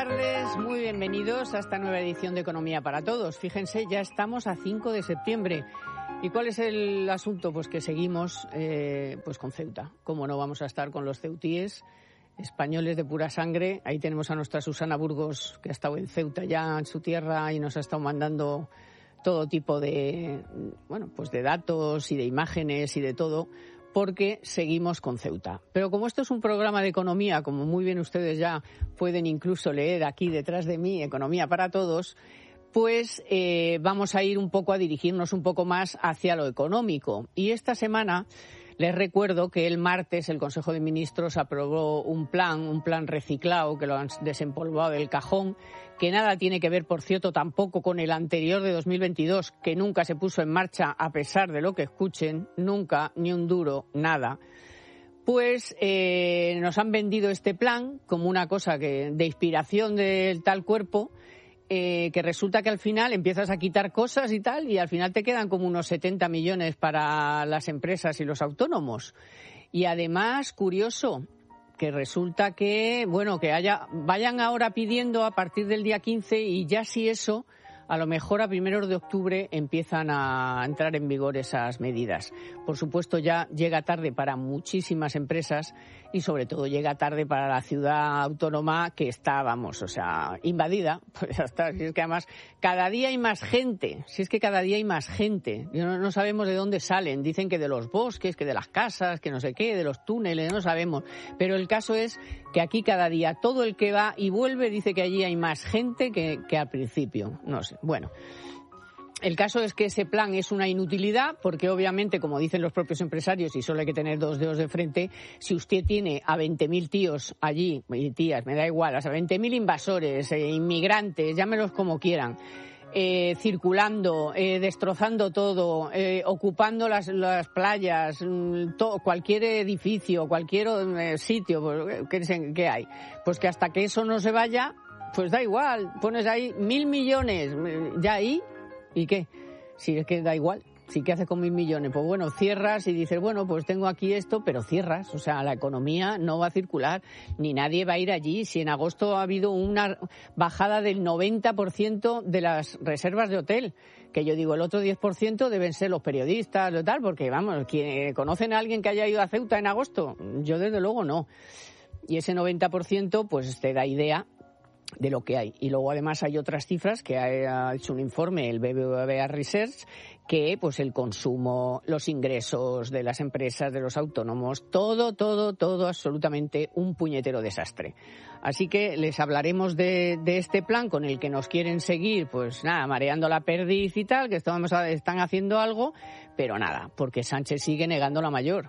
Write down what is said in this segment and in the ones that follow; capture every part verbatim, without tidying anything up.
tardes, muy bienvenidos a esta nueva edición de Economía para Todos. Fíjense, ya estamos a cinco de septiembre. ¿Y cuál es el asunto? Pues que seguimos eh, pues con Ceuta. ¿Cómo no vamos a estar con los ceutíes, españoles de pura sangre? Ahí tenemos a nuestra Susana Burgos, que ha estado en Ceuta ya, en su tierra, y nos ha estado mandando todo tipo de, bueno, pues de datos y de imágenes y de todo, porque seguimos con Ceuta. Pero como esto es un programa de economía, como muy bien ustedes ya pueden incluso leer aquí detrás de mí, Economía para Todos, pues eh, vamos a ir un poco a dirigirnos un poco más hacia lo económico. Y esta semana les recuerdo que el martes el Consejo de Ministros aprobó un plan, un plan reciclado, que lo han desempolvado del cajón, que nada tiene que ver, por cierto, tampoco con el anterior de dos mil veintidós, que nunca se puso en marcha, a pesar de lo que escuchen, nunca, ni un duro, nada. Pues eh, nos han vendido este plan como una cosa que de inspiración del tal cuerpo, Eh, que resulta que al final empiezas a quitar cosas y tal, y al final te quedan como unos setenta millones para las empresas y los autónomos. Y además, curioso, que resulta que, bueno, que haya vayan ahora pidiendo a partir del día quince, y ya si eso, a lo mejor a primeros de octubre empiezan a entrar en vigor esas medidas. Por supuesto, ya llega tarde para muchísimas empresas y sobre todo llega tarde para la ciudad autónoma, que está, vamos, o sea, invadida. Pues ya está. Si es que además cada día hay más gente, si es que cada día hay más gente. No, no sabemos de dónde salen. Dicen que de los bosques, que de las casas, que no sé qué, de los túneles, no sabemos. Pero el caso es que aquí cada día todo el que va y vuelve dice que allí hay más gente que, que al principio. No sé. Bueno, el caso es que ese plan es una inutilidad, porque obviamente, como dicen los propios empresarios, y solo hay que tener dos dedos de frente, si usted tiene a veinte mil tíos allí, y tías, me da igual, a veinte mil invasores, eh, inmigrantes, llámelos como quieran, eh, circulando, eh, destrozando todo, eh, ocupando las, las playas, to, cualquier edificio, cualquier eh, sitio, pues, ¿qué, ¿qué hay? Pues que hasta que eso no se vaya, pues da igual, pones ahí mil millones, ya ahí, ¿y qué? Si es que da igual, si ¿qué haces con mil millones? Pues bueno, cierras y dices, bueno, pues tengo aquí esto, pero cierras, o sea, la economía no va a circular, ni nadie va a ir allí. Si en agosto ha habido una bajada del noventa por ciento de las reservas de hotel, que yo digo, el otro diez por ciento deben ser los periodistas, lo tal, porque vamos, ¿conocen a alguien que haya ido a Ceuta en agosto? Yo desde luego no. Y ese noventa por ciento pues te da idea de lo que hay. Y luego además hay otras cifras que ha hecho un informe el B B V A Research, que pues el consumo, los ingresos de las empresas, de los autónomos, todo, todo, todo absolutamente un puñetero desastre. Así que les hablaremos de, de este plan con el que nos quieren seguir, pues nada, mareando la perdiz y tal, que estamos, están haciendo algo, pero nada, porque Sánchez sigue negando la mayor.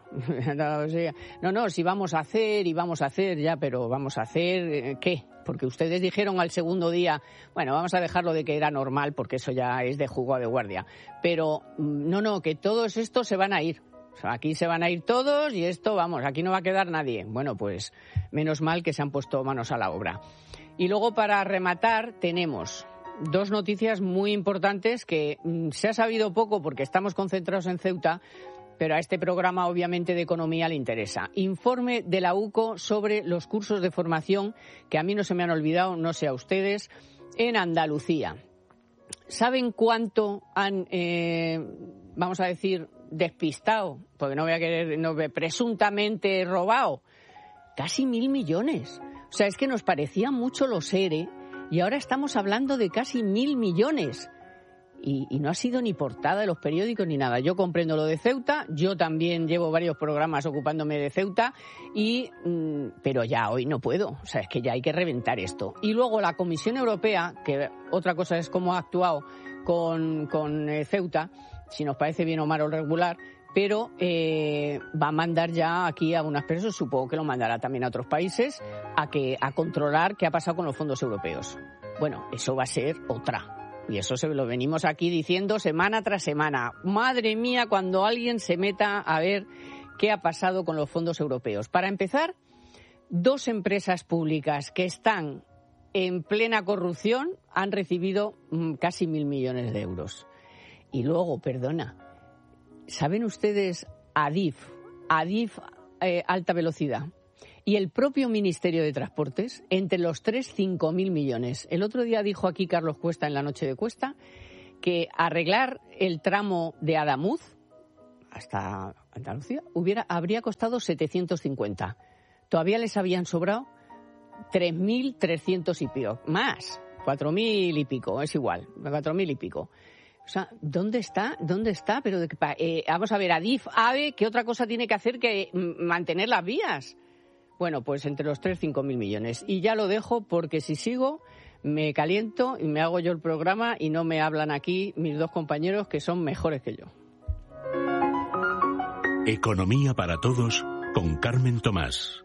No, no, si vamos a hacer y vamos a hacer ya, pero vamos a hacer, ¿qué? Porque ustedes dijeron al segundo día, bueno, vamos a dejarlo de que era normal, porque eso ya es de jugo de guardia. Pero no, no, que todos estos se van a ir. O sea, aquí se van a ir todos y esto, vamos, aquí no va a quedar nadie. Bueno, pues menos mal que se han puesto manos a la obra. Y luego, para rematar, tenemos dos noticias muy importantes que mm, se ha sabido poco porque estamos concentrados en Ceuta, pero a este programa obviamente de economía le interesa. Informe de la U C O sobre los cursos de formación, que a mí no se me han olvidado, no sé a ustedes, en Andalucía. ¿Saben cuánto han, eh, vamos a decir, despistado? Porque no voy a querer, no, presuntamente robado. Casi mil millones. O sea, es que nos parecían mucho los ERE y ahora estamos hablando de casi mil millones. Y, y no ha sido ni portada de los periódicos ni nada. Yo comprendo lo de Ceuta, yo también llevo varios programas ocupándome de Ceuta, y mmm, pero ya hoy no puedo. O sea, es que ya hay que reventar esto. Y luego la Comisión Europea, que otra cosa es cómo ha actuado con, con eh, Ceuta, si nos parece bien o mal o regular, pero eh, va a mandar ya aquí a unas personas, supongo que lo mandará también a otros países, a, que, a controlar qué ha pasado con los fondos europeos. Bueno, eso va a ser otra. Y eso se lo venimos aquí diciendo semana tras semana. Madre mía, cuando alguien se meta a ver qué ha pasado con los fondos europeos. Para empezar, dos empresas públicas que están en plena corrupción han recibido mmm, casi mil millones de euros. Y luego, perdona, ¿saben ustedes Adif? Adif eh, alta velocidad. Y el propio Ministerio de Transportes, entre los tres, cinco mil millones. El otro día dijo aquí Carlos Cuesta en la noche de Cuesta que arreglar el tramo de Adamuz hasta Andalucía hubiera, habría costado setecientos cincuenta. Todavía les habían sobrado tres mil trescientos y pico. Más, cuatro mil y pico, es igual, cuatro mil y pico. O sea, ¿dónde está? ¿Dónde está? Pero de, eh, vamos a ver, Adif, AVE, ¿qué otra cosa tiene que hacer que mantener las vías? Bueno, pues entre los tres, cinco mil millones. Y ya lo dejo porque si sigo me caliento y me hago yo el programa y no me hablan aquí mis dos compañeros que son mejores que yo. Economía para todos con Carmen Tomás.